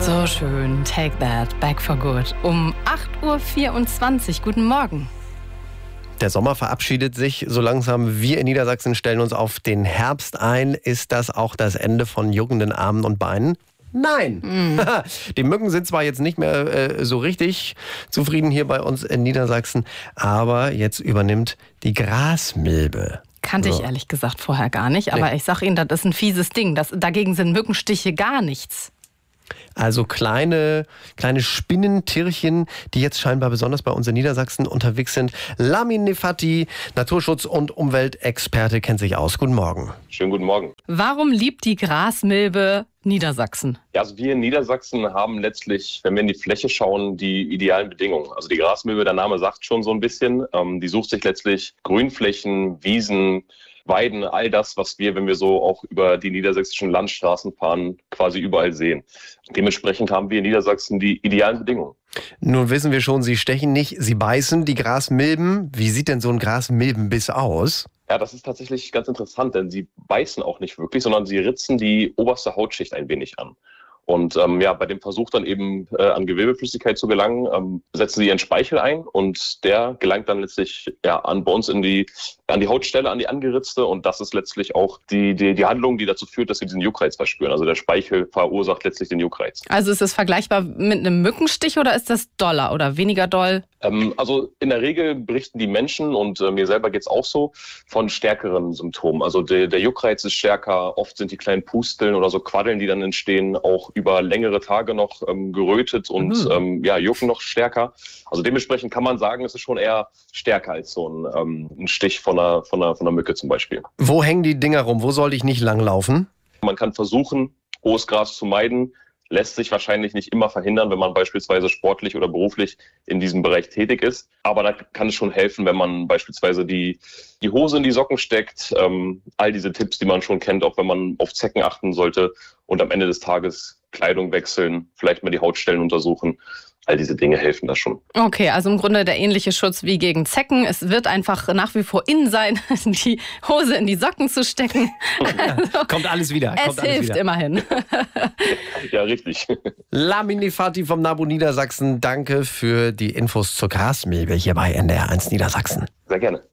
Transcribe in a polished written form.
So schön. Take that. Back for good. Um 8.24 Uhr. Guten Morgen. Der Sommer verabschiedet sich so langsam. Wir in Niedersachsen stellen uns auf den Herbst ein. Ist das auch das Ende von juckenden Armen und Beinen? Nein. Die Mücken sind zwar jetzt nicht mehr so richtig zufrieden hier bei uns in Niedersachsen, aber jetzt übernimmt die Grasmilbe. Kannte ich ehrlich gesagt vorher gar nicht, aber ich sag Ihnen, das ist ein fieses Ding. Dagegen sind Mückenstiche gar nichts. Also kleine Spinnentierchen, die jetzt scheinbar besonders bei uns in Niedersachsen unterwegs sind. Lamin Nefati, Naturschutz- und Umweltexperte, kennt sich aus. Guten Morgen. Schönen guten Morgen. Warum liebt die Grasmilbe Niedersachsen? Ja, also wir in Niedersachsen haben letztlich, wenn wir in die Fläche schauen, die idealen Bedingungen. Also die Grasmilbe, der Name sagt schon so ein bisschen, die sucht sich letztlich Grünflächen, Wiesen, Weiden, all das, was wir, wenn wir so auch über die niedersächsischen Landstraßen fahren, quasi überall sehen. Dementsprechend haben wir in Niedersachsen die idealen Bedingungen. Nun wissen wir schon, sie stechen nicht, sie beißen, die Grasmilben. Wie sieht denn so ein Grasmilbenbiss aus? Ja, das ist tatsächlich ganz interessant, denn sie beißen auch nicht wirklich, sondern sie ritzen die oberste Hautschicht ein wenig an. Und bei dem Versuch dann eben an Gewebeflüssigkeit zu gelangen, setzen sie ihren Speichel ein und der gelangt dann letztlich bei uns an die Hautstelle, an die angeritzte, und das ist letztlich auch die Handlung, die dazu führt, dass sie diesen Juckreiz verspüren. Also der Speichel verursacht letztlich den Juckreiz. Also ist es vergleichbar mit einem Mückenstich oder ist das doller oder weniger doll? Also in der Regel berichten die Menschen, und mir selber geht's auch so, von stärkeren Symptomen. Also der Juckreiz ist stärker, oft sind die kleinen Pusteln oder so Quaddeln, die dann entstehen, auch über längere Tage noch gerötet und jucken noch stärker. Also dementsprechend kann man sagen, es ist schon eher stärker als so ein Stich von einer Mücke zum Beispiel. Wo hängen die Dinger rum? Wo sollte ich nicht langlaufen? Man kann versuchen, hohes Gras zu meiden. Lässt sich wahrscheinlich nicht immer verhindern, wenn man beispielsweise sportlich oder beruflich in diesem Bereich tätig ist. Aber da kann es schon helfen, wenn man beispielsweise die Hose in die Socken steckt. All diese Tipps, die man schon kennt, auch wenn man auf Zecken achten sollte und am Ende des Tages Kleidung wechseln, vielleicht mal die Hautstellen untersuchen. All diese Dinge helfen da schon. Okay, also im Grunde der ähnliche Schutz wie gegen Zecken. Es wird einfach nach wie vor in sein, die Hose in die Socken zu stecken. Also, kommt alles wieder. Es hilft immerhin. Ja, richtig. Lamin Nefati vom NABU Niedersachsen, danke für die Infos zur Grasmilbe hier bei NDR1 Niedersachsen. Sehr gerne.